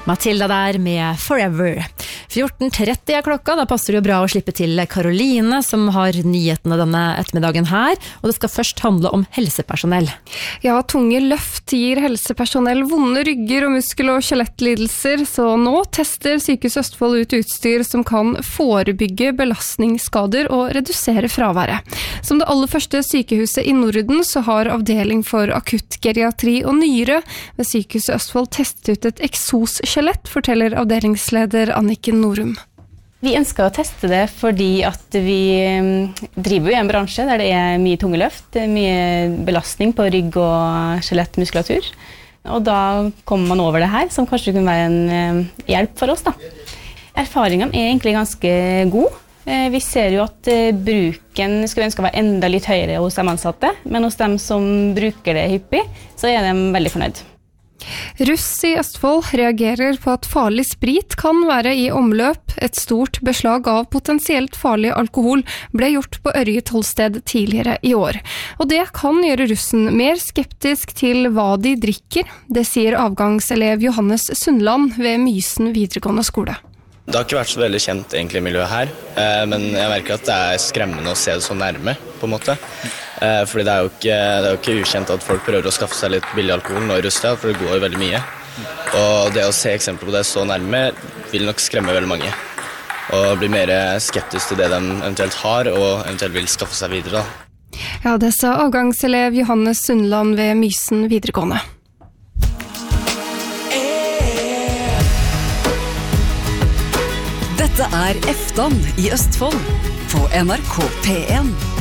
Matilda der med Forever. 14:30 klokka, da passer det jo bra å slippe til Karoline, som har nyhetene denne ettermiddagen her, og det skal først handle om helsepersonell. Ja, tunge løft gir helsepersonell vonde rygger og muskel- og skjelettlidelser, så nå tester Sykehuset Østfold ut utstyr som kan forebygge belastningsskader og redusere fraværet. Som det aller første sykehuset i Norden, så har avdeling for akutt geriatri og nyre ved Sykehuset Østfold testet ut et eksosskjelett, forteller avdelingsleder Anniken Norum. Vi ønsker å teste det fordi at vi driver i en bransje der det er mye tunge løft, mye belastning på rygg og skjelettmuskulatur. Og da kommer man over det her, som kanskje kunne være en hjelp for oss, da. Erfaringene er egentlig ganske gode. Vi ser jo at bruken skulle ønske å være enda litt høyere hos de ansatte, men hos dem som bruker det hyppig, så er de veldig fornøyd. Russ i Østfold reagerer på at farlig sprit kan være i omløp. Et stort beslag av potensielt farlig alkohol ble gjort på Ørje tollsted tidligere i år. Og det kan gjøre russen mer skeptisk til hva de drikker. Det sier avgangselev Johannes Sundland ved Mysen videregående skole. Det har ikke vært så veldig kjent egentlig miljøet her, men jeg merker at det er skremmende å se det så nærme, på en måte. Fordi det er jo ikke ukjent at folk prøver å skaffe seg litt billig alkohol nå i Russland, for det går jo veldig mye. Og det å se eksempler på det så nærme vil nok skremme veldig mange. Og bli mer skeptisk til det de eventuelt har, og eventuelt vil skaffe seg videre. Da. Ja, det sa avgangselev Johannes Sundland ved Mysen videregående. Dette er Eftan i Østfold på NRK P1.